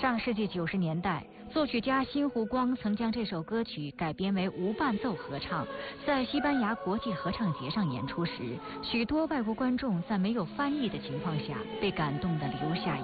上世纪90年代，作曲家新湖光曾将这首歌曲改编为无伴奏合唱，在西班牙国际合唱节上演出时，许多外国观众在没有翻译的情况下被感动得流下